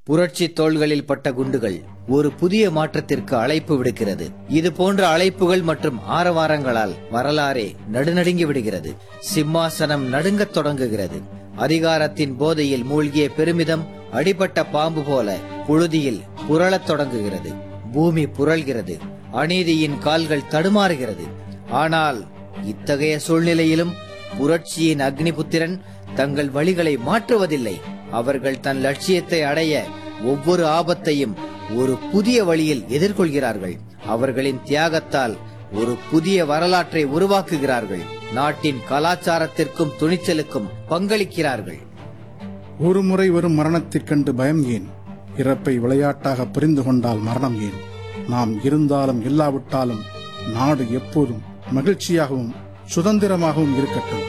புரட்சி தோள்களில் பட்ட குண்டுகள் ஒரு புதிய மாற்றத்திற்கு அழைப்பு விடுக்கிறது. இது போன்ற அழைப்புகள் மற்றும் ஆரவாரங்களால் வரலாறே நடுநடுங்கி விடுகிறது. சிம்மாசனம் நடுங்கத் தொடங்குகிறது. அதிகாரத்தின் போதையில் மூழ்கிய பெருமிதம் அடிபட்ட பாம்பு போல புழுதியில் புரளத் தொடங்குகிறது. பூமி புரள்கிறது. அநீதியின் கால்கள் தடுமாறுகிறது. ஆனால் இத்தகைய சூழ்நிலையிலும் புரட்சியின் அக்னிபுத்திரன் தங்கள் வழிகளை மாற்றுவதில்லை. அவர்கள் தன் லட்சியத்தை அடைய ஒவ்வொரு ஆபத்தையும் ஒரு புதிய வழியில் எதிர்கொள்கிறார்கள். அவர்களின் தியாகத்தால் ஒரு புதிய வரலாற்றை உருவாக்குகிறார்கள். நாட்டின் கலாச்சாரத்திற்கும் துணிச்சலுக்கும் பங்களிக்கிறார்கள். ஒரு முறை வரும் மரணத்தைக் கண்டு பயம் ஏன்? இறப்பை விளையாட்டாக புரிந்து கொண்டால் மரணம் ஏன்? நாம் இருந்தாலும் இல்லாவிட்டாலும் நாடு எப்போதும் மகிழ்ச்சியாகவும் சுதந்திரமாகவும் இருக்கட்டும்.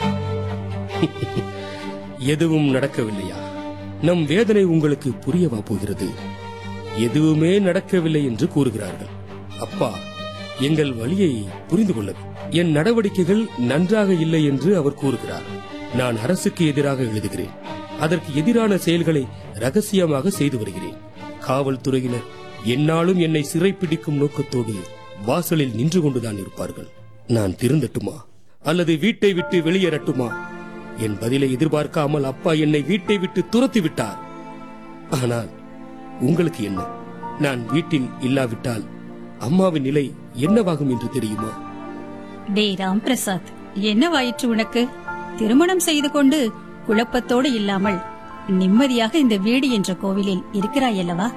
எதுவும் நடக்கவில்லையா? நம் வேதனை உங்களுக்கு புரியவா போகிறது? எதுவுமே நடக்கவில்லை என்று கூறுகிறார்கள். அப்பா, எங்கள் வழியை புரிந்து கொள்ளவும். என் நடவடிக்கைகள் நன்றாக இல்லை என்று அவர் கூறுகிறார். நான் அரசுக்கு எதிராக எழுதுகிறேன். அதற்கு எதிரான செயல்களை ரகசியமாக செய்து வருகிறேன். காவல்துறையினர் என்னாலும் என்னை சிறைப்பிடிக்கும் நோக்கத்தோடு வாசலில் நின்று கொண்டுதான் இருப்பார்கள். நான் திருந்தட்டுமா அல்லது வீட்டை விட்டு வெளியேறட்டுமா? என் பதிலை எதிர்பார்க்காமல் அப்பா என்னை வீட்டை விட்டு துரத்தி விட்டார். ஆனால் உங்களுக்கு என்ன? நான் வீட்டில் இல்லாவிட்டால் அம்மாவின் நிலை என்னவாகும் என்று தெரியுமா? டே ராம் பிரசாத், என்னவாயிற்று உனக்கு? திருமணம் செய்து கொண்டு குழப்பத்தோடு இல்லாமல் நிம்மதியாக இந்த வீடு என்ற கோவிலில் இருக்கிறாயல்லவா?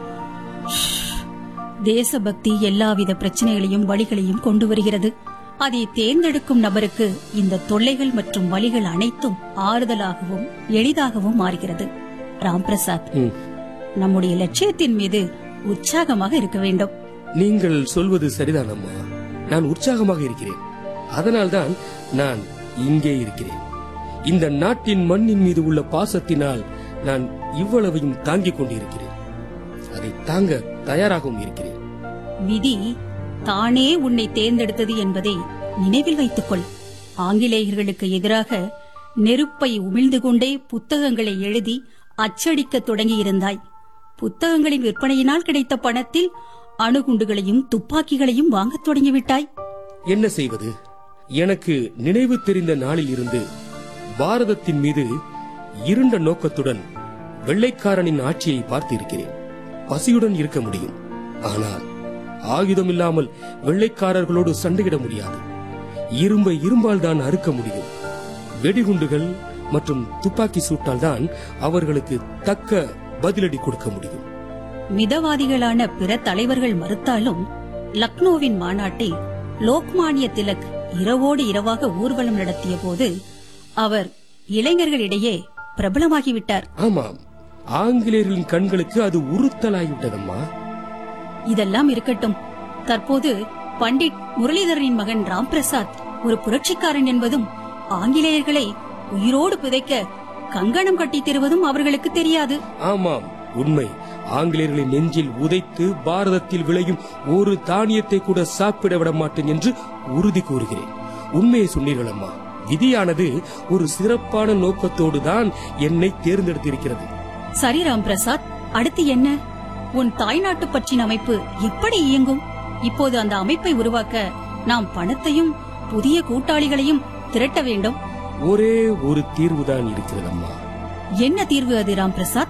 தேசபக்தி எல்லாவித பிரச்சனைகளையும் வழிகளையும் கொண்டு வருகிறது. அதை தேர்ந்தெடுக்கும் நபருக்கு இந்த தொல்லைகள் மற்றும் வழிகள் அனைத்தும் ஆறுதலாகவும் எளிதாகவும் மாறுகிறது. ராம் பிரசாத், நம்முடைய லட்சியத்தின் மீது உற்சாகமாக இருக்க வேண்டும். நீங்கள் சொல்வது சரிதான் அம்மா. நான் உற்சாகமாக இருக்கிறேன். அதனால்தான் நான் இங்கே இருக்கிறேன். இந்த நாட்டின் மண்ணின் மீது உள்ள பாசத்தினால் நான் இவ்வளவையும் தாங்கிக் கொண்டிருக்கிறேன். அதை தாங்க தயாராகவும் இருக்கிறேன். விதி தானே உன்னை தேர்ந்தெடுத்தது என்பதை நினைவில் வைத்துக் கொள். ஆங்கிலேயர்களுக்கு எதிராக நெருப்பை உமிழ்ந்து கொண்டே புத்தகங்களை எழுதி அச்சடிக்க தொடங்கியிருந்தாய். புத்தகங்களின் விற்பனையினால் கிடைத்த பணத்தில் அணுகுண்டுகளையும் துப்பாக்கிகளையும் வாங்கத் தொடங்கிவிட்டாய். என்ன செய்வது? எனக்கு நினைவு தெரிந்த நாளில் இருந்து பாரதத்தின் மீது இருண்ட நோக்கத்துடன் வெள்ளைக்காரனின் ஆட்சியை பார்த்து இருக்கிறேன். பசியுடன் இருக்க முடியும், ஆனால் ஆயுதம் இல்லாமல் வெள்ளைக்காரர்களோடு சண்டையிட முடியாது. இரும்பை இரும்பால் தான் அறுக்க முடியும். வெடிகுண்டுகள் மற்றும் துப்பாக்கி சூட்டால் தான் அவர்களுக்கு தக்க பதிலடி கொடுக்க முடியும். மிதவாதிகளான பிற தலைவர்கள் மறுத்தாலும் லக்னோவின் மாநாட்டில் லோக்மானிய திலக் இரவோடு இரவாக ஊர்வலம் நடத்திய போது அவர் இளைஞர்களிடையே பிரபலமாகிவிட்டார். ஆமாம், ஆங்கிலேயர்களின் கண்களுக்கு அது உறுத்தலாகிவிட்டதம்மா. இதெல்லாம் இருக்கட்டும். தற்போது பண்டிட் முரளிதரனின் மகன் ராம் பிரசாத் ஒரு புரட்சிக்காரன் என்பதும் ஆங்கிலேயர்களை உயிரோடு புதைக்க கங்கணம் கட்டி தருவதும் அவர்களுக்கு தெரியாது. ஆமாம், உண்மை. ஆங்கிலேயர்களின் நெஞ்சில் உதைத்து பாரதத்தில் விளையும் ஒரு தானியத்தை கூட சாப்பிட விட மாட்டேன் என்று உறுதி கூறுகிறேன். உண்மையை சொன்னீர்கள் அம்மா. விதியானது ஒரு சிறப்பான நோக்கத்தோடு தான் என்னை தேர்ந்தெடுத்திருக்கிறது. சரி ராம் பிரசாத், அடுத்து என்ன? உன் தாய்நாட்டு பற்றின அமைப்பு எப்படி இயங்கும்? இப்போது அந்த அமைப்பை உருவாக்க நாம் பணத்தையும் புதிய கூட்டாளிகளையும் திரட்ட வேண்டும். ஒரே ஒரு தீர்வுதான் இருக்கிறது அம்மா. என்ன தீர்வு அது ராம் பிரசாத்?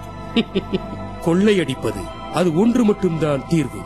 கொள்ளையடிப்பது. அது ஒன்று மட்டும்தான் தீர்வு.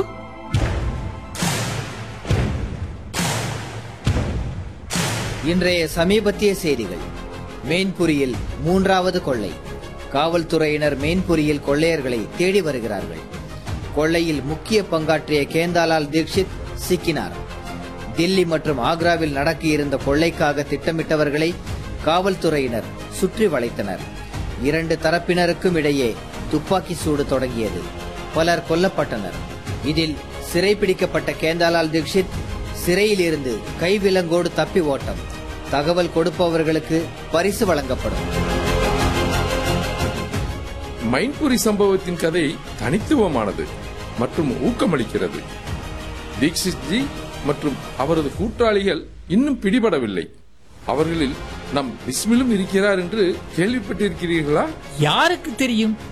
இன்றைய சமீபத்திய செய்திகள். மெயின்புரியில் 3வது கொள்ளை. காவல்துறையினர் மெயின்புரியில் கொள்ளையர்களை தேடி வருகிறார்கள். கொள்ளையில் முக்கிய பங்காற்றிய கேந்தாலால் தீக்ஷித் சிக்கினார். தில்லி மற்றும் ஆக்ராவில் நடக்க இருந்த கொள்ளைக்காக திட்டமிட்டவர்களை காவல்துறையினர் சுற்றி வளைத்தனர். 2 தரப்பினருக்கும் இடையே துப்பாக்கி சூடு தொடங்கியது. பலர் கொல்லப்பட்டனர். இதில் சிறைப்பிடிக்கப்பட்ட கேந்தாலால் தீக்ஷித் சிறையில் இருந்து கைவிலங்கோடு தப்பி ஓட்டம். தகவல் கொடுப்பவர்களுக்கு பரிசு வழங்கப்படும். மைன்புரி சம்பவத்தின் கதை தனித்துவமானது மற்றும் ஊக்கமளிக்கிறது. தீக்ஷித் ஜி மற்றும் அவரது கூட்டாளிகள் இன்னும் பிடிபடவில்லை. அவர்களில் நம் பிஸ்மிலும் இருக்கிறார் என்று கேள்விப்பட்டிருக்கிறீர்களா? யாருக்கு தெரியும்?